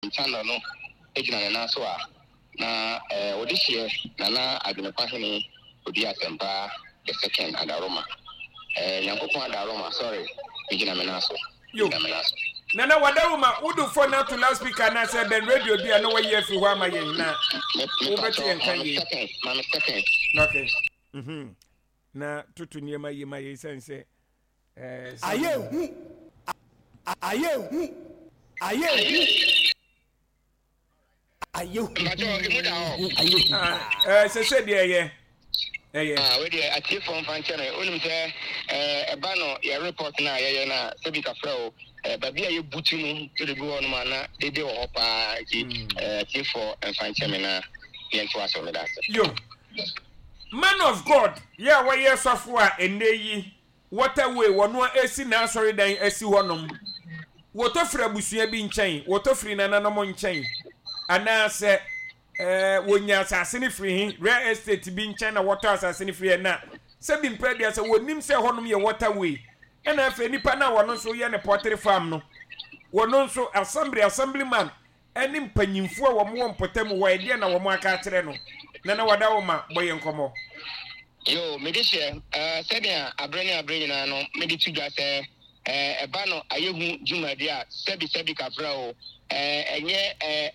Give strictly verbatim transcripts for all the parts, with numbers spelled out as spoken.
channel no ejina na so a na eh odihie na na adwenepa hene odi asempa the second adaroma eh nyankopon adaroma sorry ejina me na so ejina me na so Nana Wadaruma, Udu for now to last speaker na said then radio be no way if you want my na. Ubeti and Kanye. Okay. Mhm. Na tutu near my my sense. Eh aye hu. Aye hu. Aye hu. Aye hu. Eh se se dia ye. Eh ye. Ah we dia atie from fan channel. Onim say eh eba no your report na ye na se bi ka fra eh baby aye buti mu to the go on na e dey wo pa ki eh atie for fan channel na ye nto aso me that. Yo. Man of God, yeah, why yes of wa eneyi water way wono esi na asori dan esi honom. Woto fra busua bi nchen, woto fri na nanom nchen. Ana se eh wonya asase ni free hin real estate bi nchen na water asase ni free na. Se bi mpredie se wonim se honom ye water way. Ena afa nipa na wono so ye ne pottery farm no. Wono so assembly assemblyman eni mpanyimfo a wo mo mpotam wo ede na wo mo aka kire no. Nana Wadawoma boy nkomo. Yo, me dey share eh said ya abrani abrani na no me dey tuga say eh eba no ayehu jumade a sebi sebi kafra o eh enye eh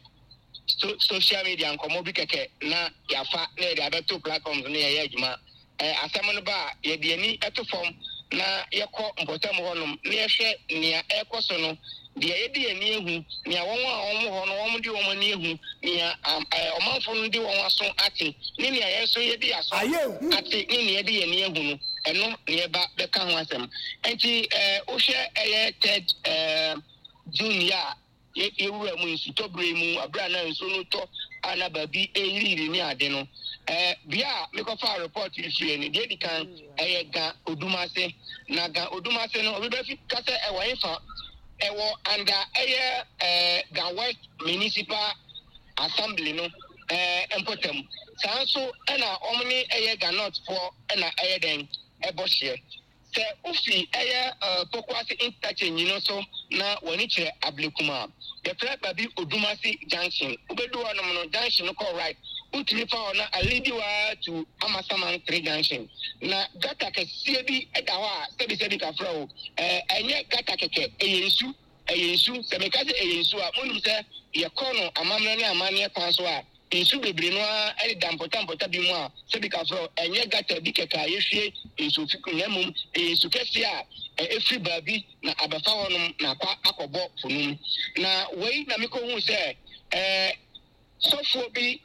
social media nkomo bi keke na yafa na e dey abeto platforms na ye adwuma eh asem no ba ye de ani eto form na ye kọ mpotam honum na ye hwe nia ekoso no de ye de ani ehu nia won a won ho no won de won ani ehu nia omanfo no de won aso ate ni nia ye so ye de aso ate ni nia de ani ehu no eno ne ba be ka ho asem enti eh o hwe eye third eh junior ye ewura mu nsutobere mu abra na nso no to ana babi eriri ni ade no eh bia me ko fa report issue ni de kan eye ga odumase na ga odumase no obi be fi kase e wa ifa ewo under eye eh ga West Municipal Assembly no eh empotem sanso na omni eye ga North for na eye den ebohye se ufi eye pokwase interchange no so na woni kire ablekuma the track babi odumase junction ubedu wonom no junction no call right utri fa na alidiwa to Amasaman three junction na gata kese bi eda ho a sebi sebi ka fra o eh enye gata keke eyensu eyensu se me ka se eyensu a monum se ye kono amamne ne amane kwan so a ensu bebre no a e dampota mpota bi mu a sebi ka fra enye gata bi keka ye hwie ensu fiku nyamum ensu kese a efri babi na abafa honum na kwa akobo funum na wei na meko hu se eh sofo bi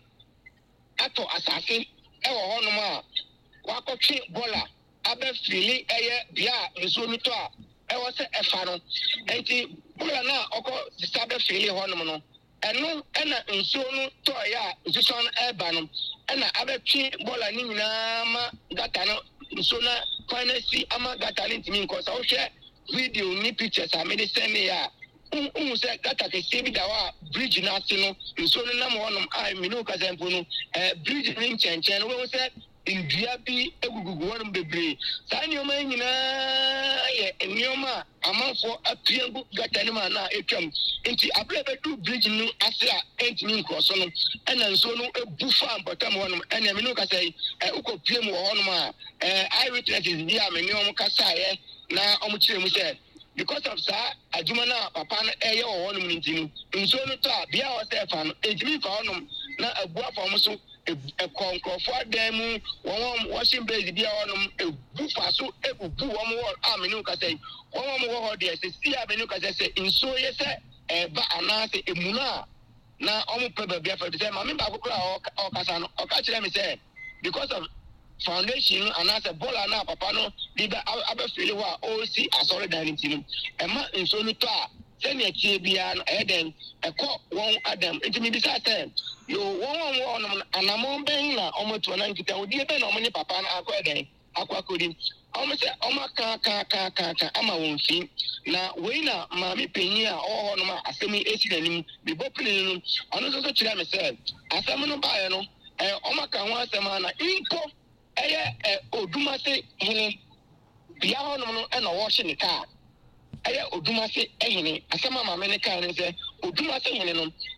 ato asase e wo honum a wakotwe bola abafili eye bia nso nito a e wo se efa no enti bola na oko sisa abafili honum no eno ena nso no to ya nso no eba no ena abatwe bola ni nyina ma gata no nso na finance ama gata ni ntimi nko sa wo hwe video ni pictures a me de send ya um say gata ke sebi dawa bridge na ase no nso no nam honum a me no ka sempo no eh bridge ni nchenchen wo say indua bi egugugu honum bebre sa nyoma nyina ye nyoma amanfo apiangu gata ni ma na etwam enti abla bedu bridge no ase a entimi nko so no ena nso no ebufa ampotam honum ena me no ka say eh ukopiem wo honum a eh eyewitnesses dia me nyom ka saye na omuchire mu say because of sa adwuma na papa no eye wo honum ntinu nso no to a bia wo say fa no ejimi fa honum na abua fa mo so e konkrofo ademu won washing base bia honum ebufa so ebubu wo mo a me no ka say won mo ho de se si a me no ka say nso ye say e ba anase emuna na omo peba bia fa de say ma me ba kokora o kasa no o ka kire me say because of foundation and as a bola na papa no leader abafili wa o si asori danity no e ma nso no to a se ne tie bia no e den e ko won adam enti mi bisa say yo won won won anamon ben na omo to na nkita odi ebe na omo ni papa na akọ den akwa kodi omo se omo ka ka ka ka ka ama won fi na we na ma mi penyi a o ho no ma asemi esi nanim bi bopini no ono so so kira me say asemi no ba ye no e omo ka ho asema na inko eye odumase hene bia hono no e na wo hye ne ka eye odumase ehene asema ma me ne ka ne se odumase hene no